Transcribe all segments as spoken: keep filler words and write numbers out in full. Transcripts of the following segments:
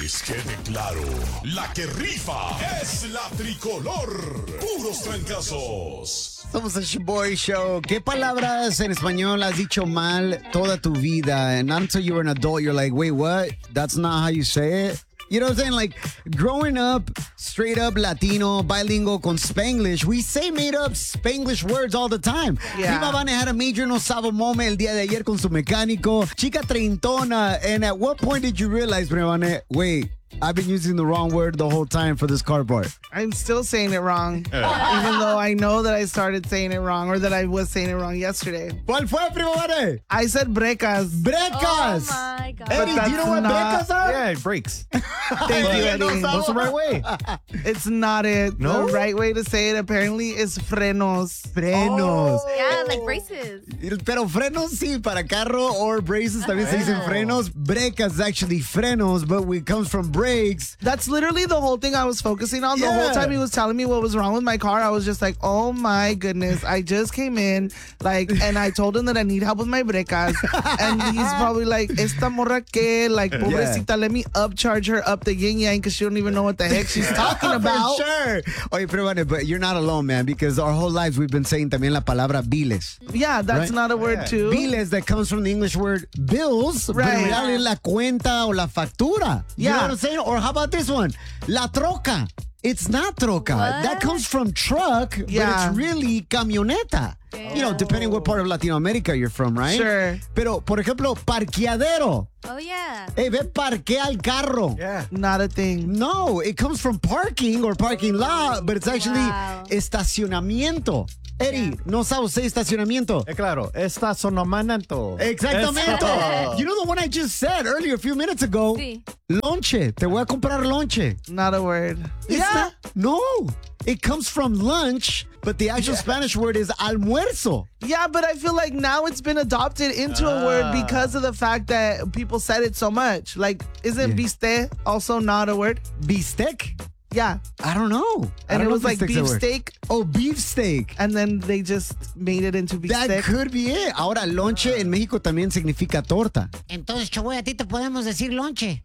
pues quede claro, la que rifa es la tricolor. Puros trancazos. Somos el Shoboy Show. ¿Qué palabras en español has dicho mal toda tu vida? And not until you were an adult, you're like, wait, what? That's not how you say it? You know what I'm saying? Like, growing up, straight up Latino, bilingual con Spanglish, we say made up Spanglish words all the time. Yeah. Prima Vane had a major no sabo moment el día de ayer con su mecánico. Chica treintona. And at what point did you realize, Prima Vane, wait, I've been using the wrong word the whole time for this car part? I'm still saying it wrong, even though I know that I started saying it wrong or that I was saying it wrong yesterday. ¿Cuál fue, Prima Vane? I said brecas. Brecas. Oh my God. Eddie, do you know what not- brecas are? Yeah, it breaks. Thank you, Eddie. What's the right way? It's not it. No? The right way to say it apparently is frenos. Frenos. Yeah, like braces. Pero frenos sí, para carro or braces también se dicen frenos. Brecas is actually frenos, but it comes from brakes. That's literally the whole thing I was focusing on. The Yeah. whole time he was telling me what was wrong with my car, I was just like, oh my goodness. I just came in, like, and I told him that I need help with my brecas. And he's probably like, esta morra que, like, pobrecita, let me upcharge her up the yin yang because she don't even know what the heck she's talking about. For sure. Oye, pero bueno, but you're not alone, man, because our whole lives we've been saying también la palabra biles. Yeah, that's Right? not a word too. Biles that comes from the English word bills, Right. pero en realidad es la cuenta o la factura. You know Yeah. what I'm saying? Or how about this one? La troca. It's not troca. What? That comes from truck, Yeah. but it's really camioneta. You know, depending what part of Latin America you're from, right? Sure. Pero, por ejemplo, parqueadero. Oh, yeah. Hey, ve, parquea el carro. Yeah. Not a thing. No, it comes from parking or parking lot, but it's actually Wow. estacionamiento. Eddie, no sabe usted estacionamiento. Eh, claro, estacionamiento. Exactamente. Eso. You know the one I just said earlier a few minutes ago? Sí. Lonche. Te voy a comprar lonche. Not a word. It's yeah. not- no. It comes from lunch, but the actual Spanish word is almuerzo. Yeah, but I feel like now it's been adopted into a word because of the fact that people said it so much. Like, isn't Yeah. biste also not a word? Bistec? Yeah. I don't know. I And don't it know was if like bistec's a beef word. steak, Oh, beefsteak. and then they just made it into beef That steak. could be it. Ahora, lonche en México también significa torta. Entonces, Choboy, a ti te podemos decir lonche.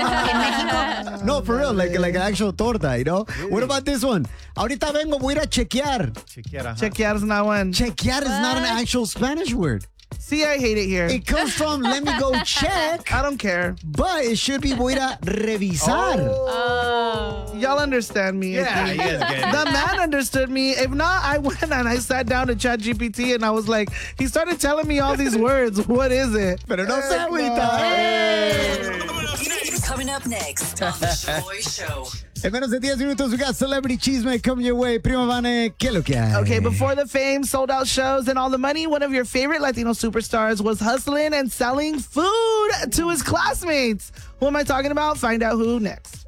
No, for real, like, like an actual torta, you know? What about this one? Ahorita vengo, voy a ir a chequear. Chequear, ajá. Chequear's not one. Chequear is not an actual Spanish word. See, I hate it here. It comes from let me go check, I don't care. but it should be voy a ir a revisar. Oh. Y'all understand me. I Yeah, think. you guys get it. The man understood me. If not, I went and I sat down to Chat G P T and I was like, he started telling me all these words. What is it? Pero no se agüita. Coming up next on the Shoboy Show. En menos de diez minutos, we got Celebrity Chisme coming your way. Prima Vane, ¿qué es lo que hay? Okay, before the fame, sold out shows, and all the money, one of your favorite Latino superstars was hustling and selling food to his classmates. Who am I talking about? Find out who next.